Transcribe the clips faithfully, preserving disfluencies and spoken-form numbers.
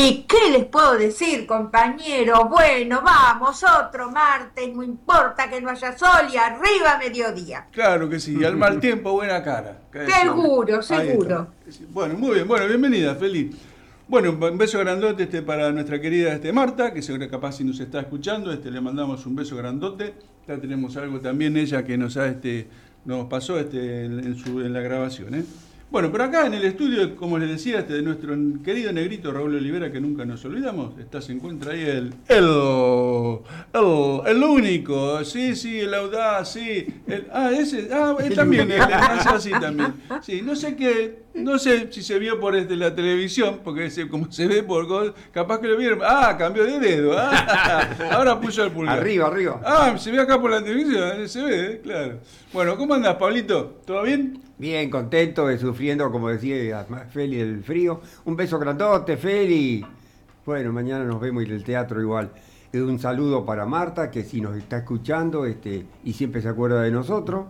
¿Y qué les puedo decir, compañeros? Bueno, vamos, otro martes, no importa que no haya sol y arriba mediodía. Claro que sí, al mal tiempo, buena cara. Seguro, Ahí está. seguro. Bueno, muy bien, bueno, bienvenida, Feli. Bueno, un beso grandote este, para nuestra querida este, Marta, que seguro capaz si nos está escuchando, este, le mandamos un beso grandote. Ya tenemos algo también ella que nos ha, este, nos pasó este, en, en su, en la grabación, ¿eh? Bueno, pero acá en el estudio, como les decía, este, de nuestro querido negrito Raúl Olivera, que nunca nos olvidamos, está, se encuentra ahí el, el, el, el único, sí, sí, el audaz, sí, el, ah, ese, ah, él también, él, hace así también, sí, no sé qué, no sé si se vio por este, la televisión, porque ese, como se ve por, capaz que lo vieron, ah, cambió de dedo, ah, ahora puso el pulgar. Arriba, arriba. Ah, se ve acá por la televisión, se ve, claro. Bueno, ¿cómo andás, Pablito? ¿Todo bien? Bien, contento, y sufriendo, como decía Feli, el frío. Un beso grandote, Feli. Bueno, mañana nos vemos en el teatro igual. Un saludo para Marta, que si nos está escuchando este, y siempre se acuerda de nosotros.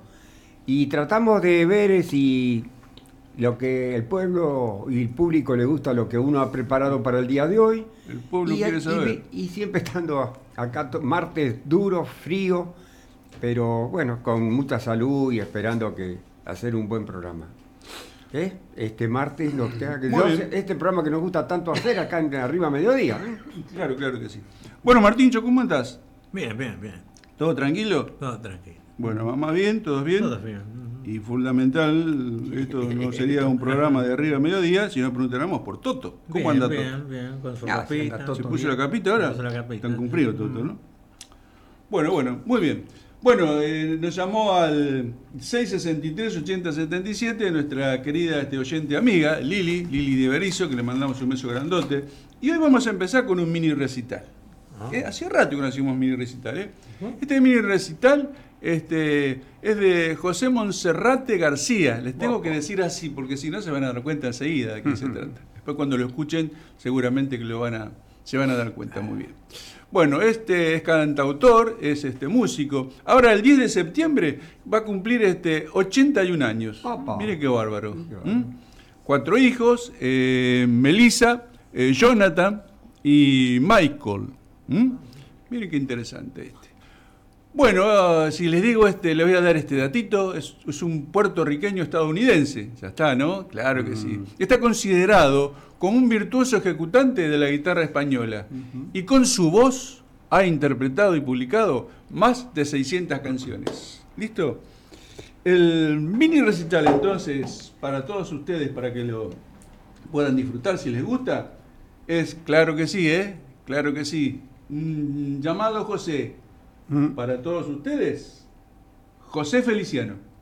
Y tratamos de ver si lo que el pueblo y el público le gusta, lo que uno ha preparado para el día de hoy. El pueblo y, quiere saber. Y, y siempre estando acá, martes duro, frío, pero bueno, con mucha salud y esperando que hacer un buen programa. ¿Eh? Este martes nos queda que yo, este programa que nos gusta tanto hacer acá en Arriba Mediodía. ¿eh? Claro, claro que sí. Bueno, Martíncho, ¿cómo estás? Bien, bien, bien. ¿Todo tranquilo? Todo tranquilo. Bueno, mamá bien, todos bien. Todos bien. Y fundamental, esto no sería un programa de Arriba Mediodía si no preguntáramos por Toto. ¿Cómo bien, anda bien, Toto? Bien, con su Ah, capita. anda Toto ¿Se puso bien. la capita ahora? Se puso la capita. Están con frío, Toto, ¿no? Bueno, bueno, muy bien. Bueno, eh, nos llamó al seis sesenta y tres ochenta setenta y siete nuestra querida este, oyente amiga, Lili, Lili de Berizo, que le mandamos un beso grandote. Y hoy vamos a empezar con un mini recital. Ah. Eh, Hacía rato que no hacíamos mini recital, ¿eh? Este mini recital este, es de José Monserrate García. Les tengo que decir así, porque si no se van a dar cuenta enseguida de qué se trata. Después cuando lo escuchen, seguramente que lo van a, se van a dar cuenta muy bien. Bueno, este es cantautor, es este músico. Ahora el diez de septiembre va a cumplir este ochenta y un años. Opa. Mire qué bárbaro. Qué bárbaro. ¿Mm? Cuatro hijos, eh, Melissa, eh, Jonathan y Michael. ¿Mm? Mire qué interesante este. Bueno, uh, si les digo este, le voy a dar este datito, es, es un puertorriqueño estadounidense, ya está, ¿no? Claro que mm. sí. Está considerado como un virtuoso ejecutante de la guitarra española uh-huh. y con su voz ha interpretado y publicado más de seiscientas canciones. ¿Listo? El mini recital entonces, para todos ustedes, para que lo puedan disfrutar si les gusta, es claro que sí, ¿eh? Claro que sí. Mm, llamado José. Para todos ustedes, José Feliciano.